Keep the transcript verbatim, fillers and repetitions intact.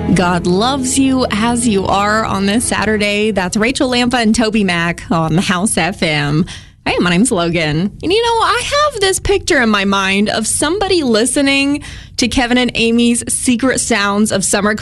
God loves you as you are on this Saturday. That's Rachel Lampa and Toby Mac on the House F M. Hey, my name's Logan. And you know, I have this picture in my mind of somebody listening to Kevin and Amy's Secret Sounds of Summer